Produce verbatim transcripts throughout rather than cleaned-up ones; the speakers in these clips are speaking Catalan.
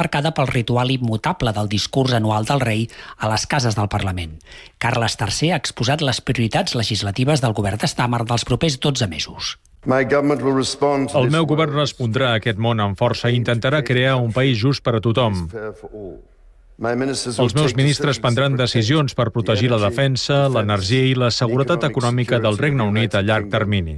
aparcada pel ritual immutable del discurs anual del rei a les cases del Parlament. Carles tercer ha exposat les prioritats legislatives del govern de Starmer dels propers dotze mesos. El meu govern respondrà a aquest món amb força i intentarà crear un país just per a tothom. Els meus ministres prendran decisions per protegir la defensa, l'energia i la seguretat econòmica del Regne Unit a llarg termini.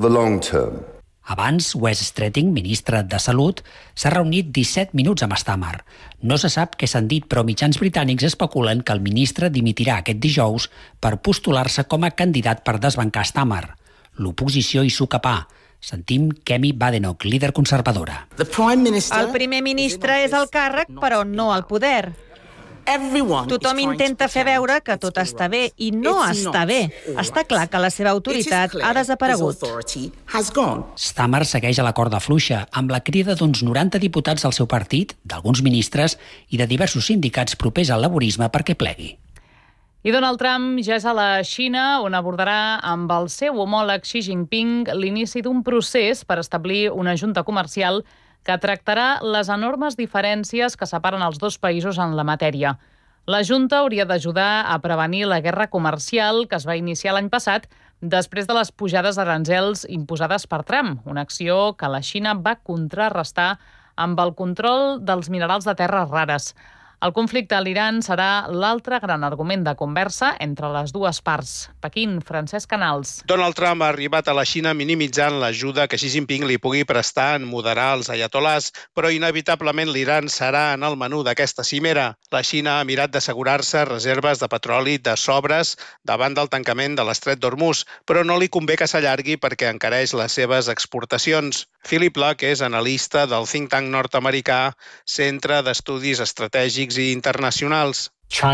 Abans, Wes Streeting, ministre de Salut, s'ha reunit disset minuts amb Starmer. No se sap què s'han dit, però mitjans britànics especulen que el ministre dimitirà aquest dijous per postular-se com a candidat per desbancar Starmer. L'oposició hi sucapà. Sentim Kemi Badenoch, líder conservadora. El primer ministre és al càrrec, però no al poder. Tothom intenta fer veure que tot està bé i no està bé. Està clar que la seva autoritat ha desaparegut. Starmer segueix a la corda fluixa, amb la crida d'uns noranta diputats del seu partit, d'alguns ministres i de diversos sindicats propers al laborisme perquè plegui. I Donald Trump ja és a la Xina, on abordarà amb el seu homòleg Xi Jinping l'inici d'un procés per establir una junta comercial que tractarà les enormes diferències que separen els dos països en la matèria. La Junta hauria d'ajudar a prevenir la guerra comercial que es va iniciar l'any passat després de les pujades d'aranzels imposades per Trump, una acció que la Xina va contrarrestar amb el control dels minerals de terres rares. El conflicte a l'Iran serà l'altre gran argument de conversa entre les dues parts. Pequín, Francesc Canals. Donald Trump ha arribat a la Xina minimitzant l'ajuda que Xi Jinping li pugui prestar en moderar els ayatolars, però inevitablement l'Iran serà en el menú d'aquesta cimera. La Xina ha mirat d'assegurar-se reserves de petroli de sobres davant del tancament de l'estret d'Hormuz, però no li convé que s'allargui perquè encareix les seves exportacions. Philip Luck és analista del think tank nord-americà Centre d'Estudis Estratègics i Internacionals.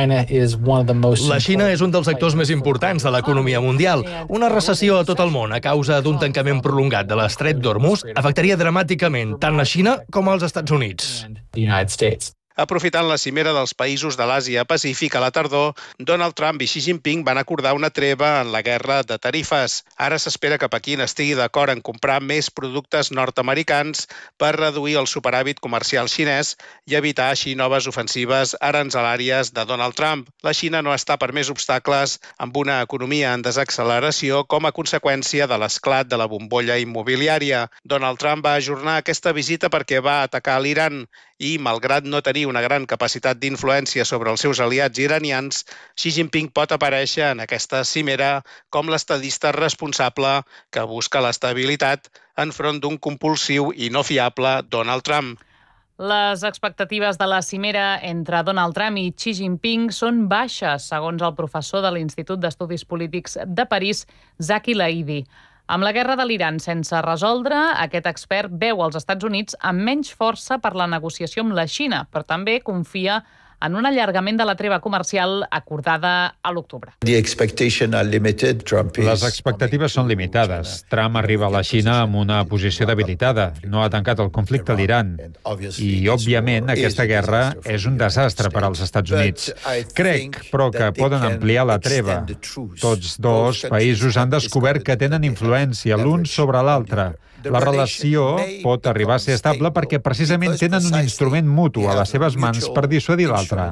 La Xina és un dels actors més importants de l'economia mundial. Una recessió a tot el món a causa d'un tancament prolongat de l'estret d'Hormuz afectaria dramàticament tant la Xina com els Estats Units. Aprofitant la cimera dels països de l'Àsia-Pacífic a la tardor, Donald Trump i Xi Jinping van acordar una treva en la guerra de tarifes. Ara s'espera que Pequín estigui d'acord en comprar més productes nord-americans per reduir el superàvit comercial xinès i evitar així noves ofensives aranzelàries de Donald Trump. La Xina no està per més obstacles amb una economia en desacceleració com a conseqüència de l'esclat de la bombolla immobiliària. Donald Trump va ajornar aquesta visita perquè va atacar l'Iran i, malgrat no tenir una gran capacitat d'influència sobre els seus aliats iranians, Xi Jinping pot aparèixer en aquesta cimera com l'estadista responsable que busca l'estabilitat enfront d'un compulsiu i no fiable Donald Trump. Les expectatives de la cimera entre Donald Trump i Xi Jinping són baixes, segons el professor de l'Institut d'Estudis Polítics de París, Zaki Laïdi. Amb la guerra de l'Iran sense resoldre, aquest expert veu els Estats Units amb menys força per la negociació amb la Xina, però també confia en un allargament de la treva comercial acordada a l'octubre. Les expectatives són limitades. Trump arriba a la Xina amb una posició debilitada. No ha tancat el conflicte a l'Iran. I, òbviament, aquesta guerra és un desastre per als Estats Units. Crec, però, que poden ampliar la treva. Tots dos països han descobert que tenen influència l'un sobre l'altre. La relació pot arribar a ser estable perquè precisament tenen un instrument mutu a les seves mans per dissuadir l'altre.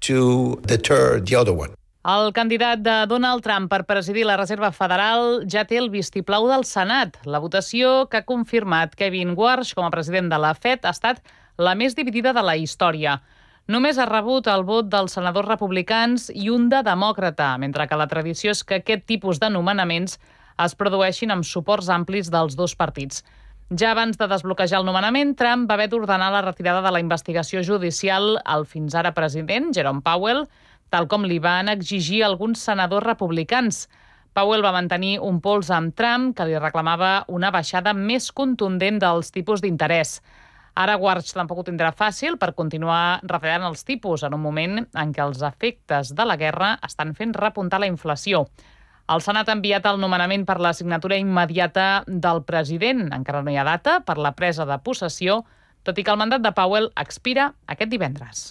El candidat de Donald Trump per presidir la Reserva Federal ja té el vistiplau del Senat. La votació que ha confirmat Kevin Warsh com a president de la Fed ha estat la més dividida de la història. Només ha rebut el vot dels senadors republicans i un de demòcrata, mentre que la tradició és que aquest tipus de nomenaments es produeixin amb suports amplis dels dos partits. Ja abans de desbloquejar el nomenament, Trump va haver d'ordenar la retirada de la investigació judicial al fins ara president, Jerome Powell, tal com li van exigir alguns senadors republicans. Powell va mantenir un pols amb Trump, que li reclamava una baixada més contundent dels tipus d'interès. Ara Warsh tampoc ho tindrà fàcil per continuar retallant els tipus en un moment en què els efectes de la guerra estan fent repuntar la inflació. El Senat ha enviat el nomenament per la signatura immediata del president. Encara no hi ha data per la presa de possessió, tot i que el mandat de Powell expira aquest divendres.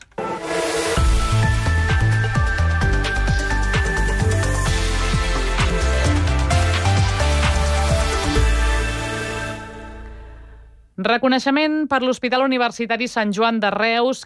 Reconeixement per l'Hospital Universitari Sant Joan de Reus,